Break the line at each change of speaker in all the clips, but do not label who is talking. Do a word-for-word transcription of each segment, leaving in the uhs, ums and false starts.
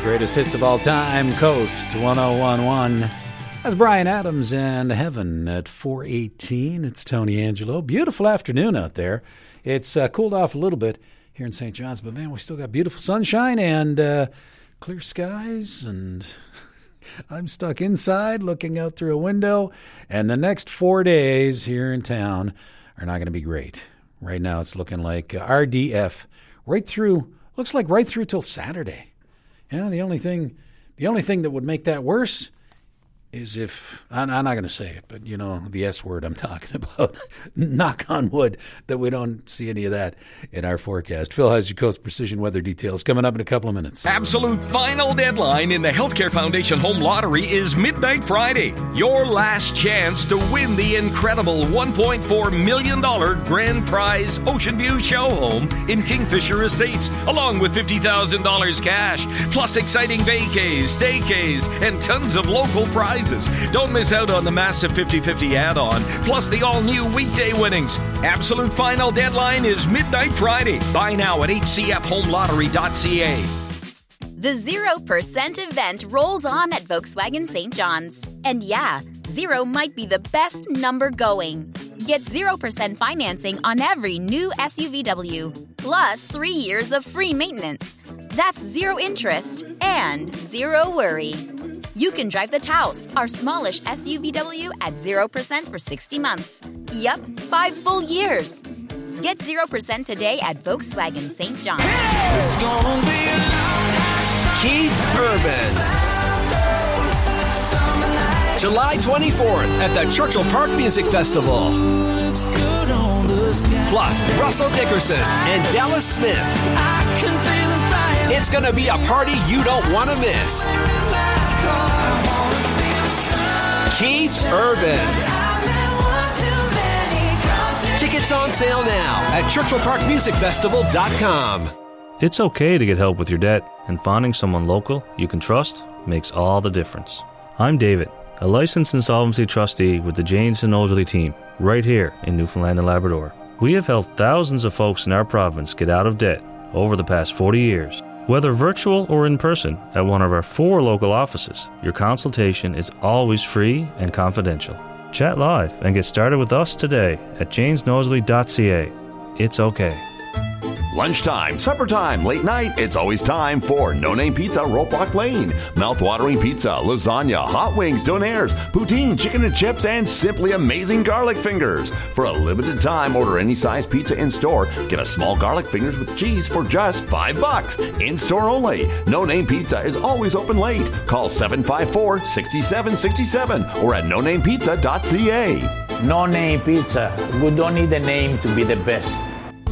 Greatest hits of all time, Coast one oh one point one. That's Bryan Adams and Heaven at four eighteen. It's Tony Angelo. Beautiful afternoon out there. It's uh, cooled off a little bit here in Saint John's, but man, we still got beautiful sunshine and uh, clear skies, and I'm stuck inside looking out through a window, and the next four days here in town are not going to be great. Right now it's looking like R D F right through, looks like right through till Saturday. Yeah, the only thing, the only thing that would make that worse is if, I'm, I'm not going to say it, but you know, the S word I'm talking about, knock on wood, that we don't see any of that in our forecast. Phil has your Coast Precision weather details coming up in a couple of minutes.
Absolute final deadline in the Healthcare Foundation Home Lottery is midnight Friday. Your last chance to win the incredible one point four million dollars grand prize Ocean View show home in Kingfisher Estates, along with fifty thousand dollars cash, plus exciting vacays, staycays, and tons of local prizes. Don't miss out on the massive fifty-fifty add-on, plus the all-new weekday winnings. Absolute final deadline is midnight Friday. Buy now at h c f home lottery dot c a.
The zero percent event rolls on at Volkswagen Saint John's. And yeah, zero might be the best number going. Get zero percent financing on every new S U V W, plus three years of free maintenance. That's zero interest and zero worry. You can drive the Taos, our smallish S U V W, at zero percent for sixty months. Yup, five full years. Get zero percent today at Volkswagen Saint John's.
Keith Urban. July twenty-fourth at the Churchill Park Music Festival. Plus, Russell Dickerson and Dallas Smith. It's going to be a party you don't want to miss. Keith Urban. Tickets on sale now at churchill park music festival dot com.
It's okay to get help with your debt, and finding someone local you can trust makes all the difference. I'm David, a licensed insolvency trustee with the Janes and Nosworthy team, right here in Newfoundland and Labrador. We have helped thousands of folks in our province get out of debt over the past forty years. Whether virtual or in person at one of our four local offices, your consultation is always free and confidential. Chat live and get started with us today at janes nosworthy dot c a. It's okay.
Lunchtime, supper time, late night, it's always time for No Name Pizza, Ropelock Lane. Mouth-watering pizza, lasagna, hot wings, donaires, poutine, chicken and chips, and simply amazing garlic fingers. For a limited time, order any size pizza in-store. Get a small garlic fingers with cheese for just five bucks. In-store only. No Name Pizza is always open late. Call seven five four, six seven six seven or at no name pizza dot c a.
No Name Pizza. We don't need a name to be the best.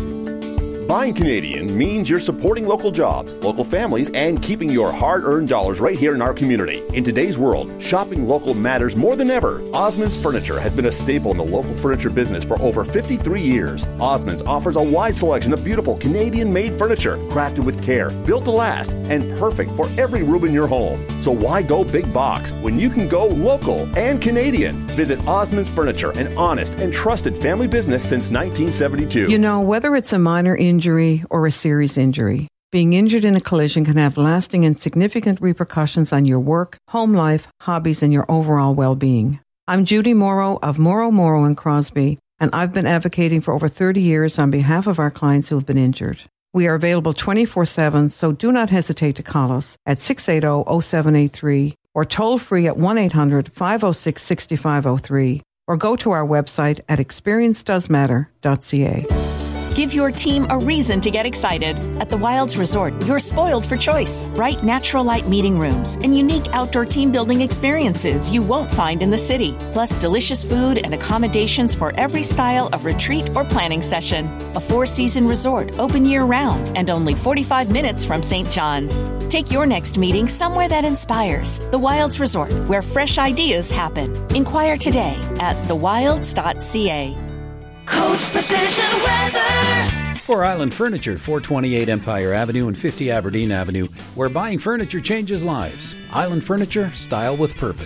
Buying Canadian means you're supporting local jobs, local families, and keeping your hard-earned dollars right here in our community. In today's world, shopping local matters more than ever. Osmond's Furniture has been a staple in the local furniture business for over fifty-three years. Osmond's offers a wide selection of beautiful Canadian-made furniture, crafted with care, built to last, and perfect for every room in your home. So why go big box when you can go local and Canadian? Visit Osmond's Furniture, an honest and trusted family business since nineteen seventy-two.
You know, whether it's a minor injury or a serious injury, being injured in a collision can have lasting and significant repercussions on your work, home life, hobbies, and your overall well-being. I'm Judy Morrow of Morrow, Morrow and Crosby, and I've been advocating for over thirty years on behalf of our clients who have been injured. We are available twenty-four seven, so do not hesitate to call us at six eight zero, zero seven eight three or toll free at one eight hundred, five oh six, six five oh three or go to our website at experience does matter dot c a.
Give your team a reason to get excited. At the Wilds Resort, you're spoiled for choice. Bright natural light meeting rooms and unique outdoor team building experiences you won't find in the city. Plus delicious food and accommodations for every style of retreat or planning session. A four-season resort open year-round and only forty-five minutes from Saint John's. Take your next meeting somewhere that inspires. The Wilds Resort, where fresh ideas happen. Inquire today at the wilds dot c a.
Coast Precision Weather.
For Island Furniture, four twenty-eight Empire Avenue and fifty Aberdeen Avenue, where buying furniture changes lives. Island Furniture, style with purpose.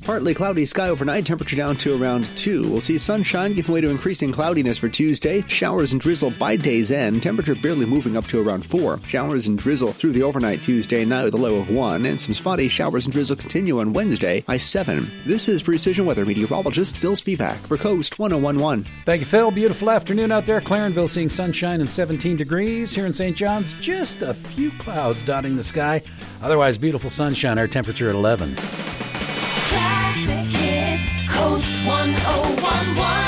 Partly cloudy sky overnight, temperature down to around two. We'll see sunshine giving way to increasing cloudiness for Tuesday. Showers and drizzle by day's end, temperature barely moving up to around four. Showers and drizzle through the overnight Tuesday, now with a low of one. And some spotty showers and drizzle continue on Wednesday, high seven. This is Precision Weather meteorologist Phil Spivak for Coast one oh one point one.
Thank you, Phil. Beautiful afternoon out there. Clarenville seeing sunshine and seventeen degrees. Here in Saint John's, just a few clouds dotting the sky. Otherwise, beautiful sunshine. Our temperature at eleven.
Classic hits, Coast one oh one one.